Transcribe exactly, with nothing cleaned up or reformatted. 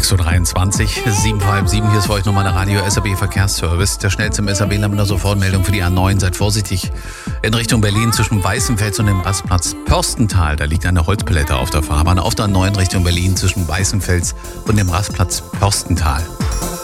sechs Uhr dreiundzwanzig, sieben vor halb sieben. Hier ist für euch nochmal der Radio S A B Verkehrsservice. Der schnellste im S A B-Land mit einer Sofortmeldung für die A neun. Seid vorsichtig in Richtung Berlin zwischen Weißenfels und dem Rastplatz Pörstental. Da liegt eine Holzpalette auf der Fahrbahn. Auf der A neun Richtung Berlin zwischen Weißenfels und dem Rastplatz Pörstental.